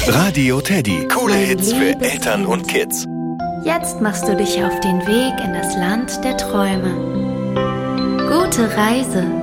Radio Teddy. Coole Hits für Eltern und Kids. Jetzt machst du dich auf den Weg in das Land der Träume. Gute Reise.